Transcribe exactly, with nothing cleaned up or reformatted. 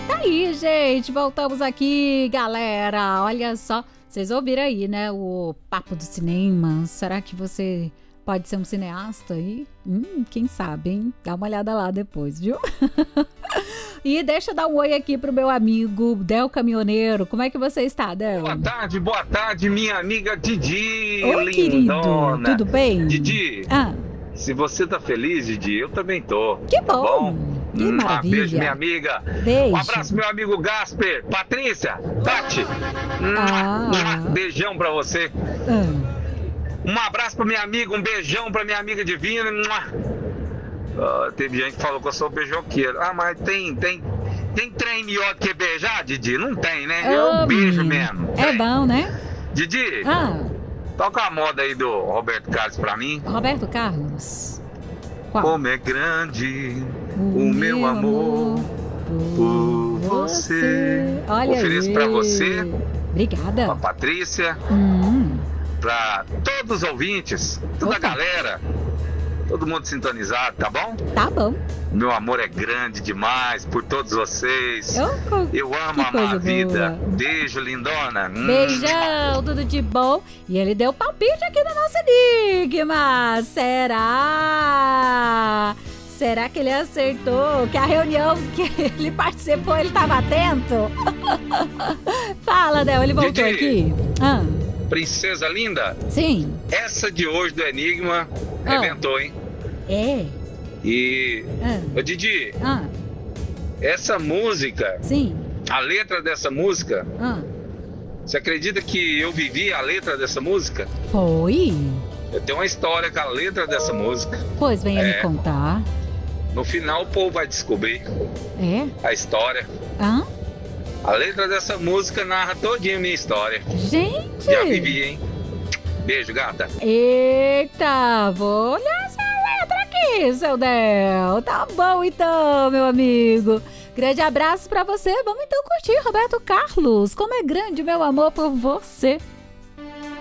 Tá aí, gente, voltamos aqui, galera. Olha só, vocês ouviram aí, né, o papo do cinema. Será que você pode ser um cineasta aí? Hum, quem sabe, hein? Dá uma olhada lá depois, viu? E deixa eu dar um oi aqui pro meu amigo Del Caminhoneiro. Como é que você está, Del? Boa tarde, boa tarde, minha amiga Didi. Oi, lindona. querido. Tudo bem? Didi, ah. se você tá feliz, Didi, eu também tô. Que bom. Tá bom? Que hum, maravilha. Um beijo, minha amiga. Beijo. Um abraço, meu amigo Gasper. Patrícia, Tati. Ah. Beijão pra você. Ah. Um abraço pra minha amiga, um beijão pra minha amiga Divina. Uh, teve gente que falou que eu sou beijoqueiro. Ah, mas tem, tem, tem trem melhor do que beijar, Didi? Não tem, né? Eu oh, beijo mesmo. É trem. bom, né? Didi, ah. toca a moda aí do Roberto Carlos pra mim. Roberto Carlos. Qual? Como é grande o, o meu, meu amor, amor por você. você. Olha Ofereço aí. pra você. Obrigada. Pra Patrícia. Hum. Pra todos os ouvintes, toda Opa. a galera. Todo mundo sintonizado, tá bom? Tá bom. Meu amor é grande demais por todos vocês. Eu, Eu amo amar a vida. Boa. Beijo, lindona. Beijão, tudo de bom. E ele deu palpite aqui no nosso enigma. Será? Será que ele acertou? Que a reunião que ele participou, ele estava atento? Fala, Del, ele voltou Didi. aqui. Ah. Princesa linda? Sim. Essa de hoje do Enigma oh. arrebentou, hein? É. E... Ah. Ô, Didi, ah. essa música... Sim. A letra dessa música... Ah. Você acredita que eu vivi a letra dessa música? Foi? Eu tenho uma história com a letra dessa música. Pois venha é. me contar. No final o povo vai descobrir. É? A história. Hã? A letra dessa música narra todinha a minha história. Gente! Já vivi, hein? Beijo, gata. Eita, vou olhar essa letra aqui, seu Del. Tá bom então, meu amigo. Grande abraço pra você. Vamos então curtir Roberto Carlos. Como é grande o meu amor por você.